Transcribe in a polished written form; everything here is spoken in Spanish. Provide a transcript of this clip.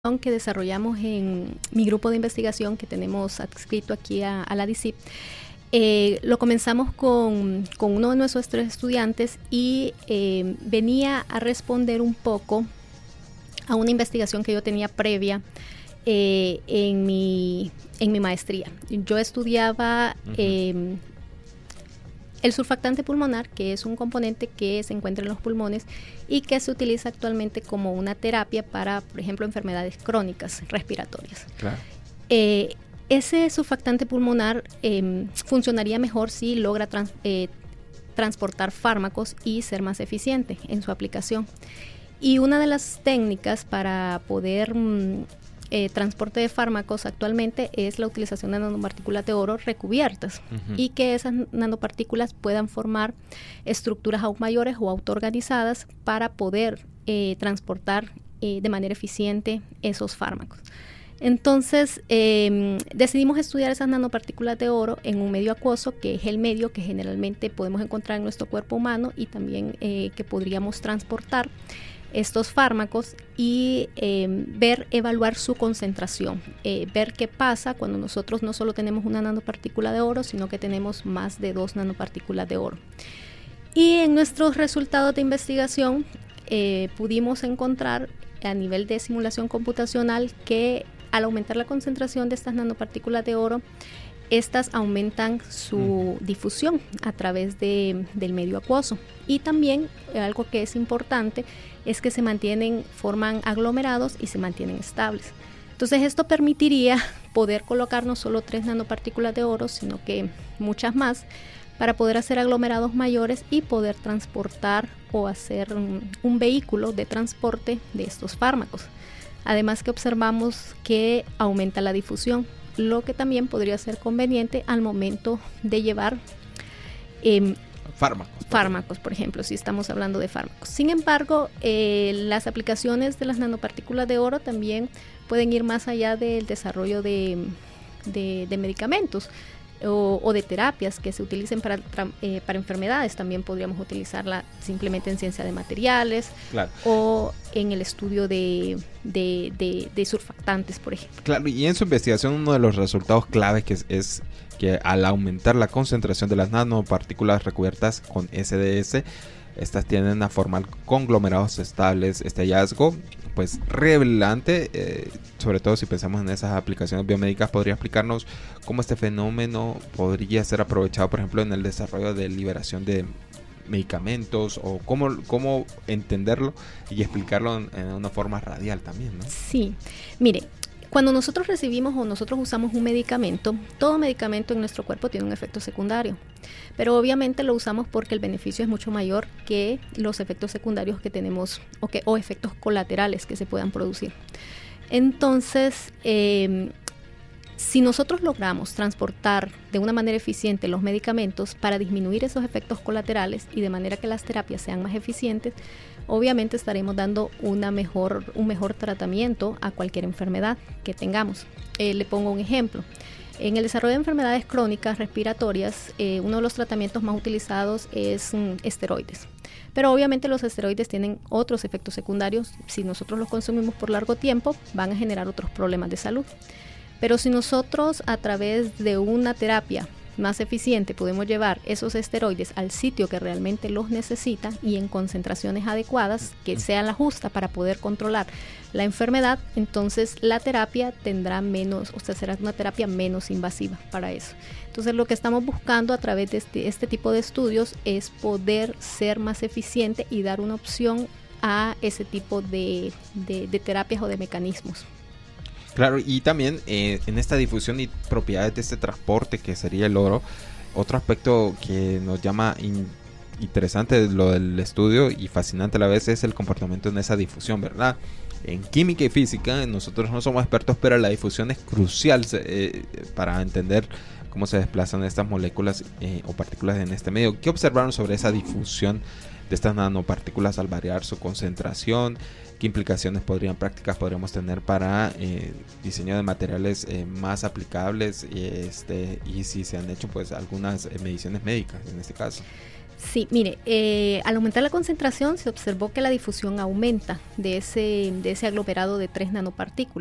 que desarrollamos en mi grupo de investigación que tenemos adscrito aquí a la DICIP, lo comenzamos con uno de nuestros 3 estudiantes y venía a responder un poco a una investigación que yo tenía previa en mi maestría. Yo estudiaba el surfactante pulmonar, que es un componente que se encuentra en los pulmones y que se utiliza actualmente como una terapia para, por ejemplo, enfermedades crónicas respiratorias. Claro. Ese surfactante pulmonar funcionaría mejor si logra transportar fármacos y ser más eficiente en su aplicación. Y una de las técnicas para poder transporte de fármacos actualmente es la utilización de nanopartículas de oro recubiertas y que esas nanopartículas puedan formar estructuras aún mayores o autoorganizadas para poder transportar de manera eficiente esos fármacos. Entonces decidimos estudiar esas nanopartículas de oro en un medio acuoso, que es el medio que generalmente podemos encontrar en nuestro cuerpo humano y también que podríamos transportar estos fármacos y evaluar su concentración, ver qué pasa cuando nosotros no solo tenemos una nanopartícula de oro, sino que tenemos más de 2 nanopartículas de oro. Y en nuestros resultados de investigación pudimos encontrar a nivel de simulación computacional que al aumentar la concentración de estas nanopartículas de oro, estas aumentan su difusión a través del medio acuoso. Y también algo que es importante es que forman aglomerados y se mantienen estables. Entonces esto permitiría poder colocar no solo 3 nanopartículas de oro, sino que muchas más, para poder hacer aglomerados mayores y poder transportar o hacer un vehículo de transporte de estos fármacos. Además que observamos que aumenta la difusión, lo que también podría ser conveniente al momento de llevar fármacos, por ejemplo, si estamos hablando de fármacos. Sin embargo, las aplicaciones de las nanopartículas de oro también pueden ir más allá del desarrollo de medicamentos o de terapias que se utilicen para enfermedades. También podríamos utilizarla simplemente en ciencia de materiales, claro, o en el estudio de surfactantes, por ejemplo. Claro, y en su investigación uno de los resultados claves es que al aumentar la concentración de las nanopartículas recubiertas con SDS, estas tienden a formar conglomerados estables. Este hallazgo, pues revelante, sobre todo si pensamos en esas aplicaciones biomédicas, podría explicarnos cómo este fenómeno podría ser aprovechado, por ejemplo, en el desarrollo de liberación de medicamentos, o cómo entenderlo y explicarlo en una forma radial también, ¿no? Sí, mire, cuando nosotros recibimos o nosotros usamos un medicamento, todo medicamento en nuestro cuerpo tiene un efecto secundario, pero obviamente lo usamos porque el beneficio es mucho mayor que los efectos secundarios que tenemos o efectos colaterales que se puedan producir. Entonces, si nosotros logramos transportar de una manera eficiente los medicamentos para disminuir esos efectos colaterales y de manera que las terapias sean más eficientes, obviamente estaremos dando un mejor tratamiento a cualquier enfermedad que tengamos. Le pongo un ejemplo. En el desarrollo de enfermedades crónicas respiratorias, uno de los tratamientos más utilizados es esteroides. Pero obviamente los esteroides tienen otros efectos secundarios. Si nosotros los consumimos por largo tiempo, van a generar otros problemas de salud. Pero si nosotros a través de una terapia más eficiente podemos llevar esos esteroides al sitio que realmente los necesita y en concentraciones adecuadas, que sean la justa para poder controlar la enfermedad, entonces la terapia será una terapia menos invasiva para eso. Entonces lo que estamos buscando a través de este tipo de estudios es poder ser más eficiente y dar una opción a ese tipo de terapias o de mecanismos. Claro, y también en esta difusión y propiedades de este transporte que sería el oro, otro aspecto que nos llama interesante lo del estudio y fascinante a la vez es el comportamiento en esa difusión, ¿verdad? En química y física nosotros no somos expertos, pero la difusión es crucial para entender cómo se desplazan estas moléculas o partículas en este medio. ¿Qué observaron sobre esa difusión de estas nanopartículas al variar su concentración? ¿Qué implicaciones prácticas podríamos tener para diseño de materiales más aplicables y si se han hecho pues algunas mediciones médicas en este caso? Sí, mire, al aumentar la concentración se observó que la difusión aumenta de ese aglomerado de 3 nanopartículas.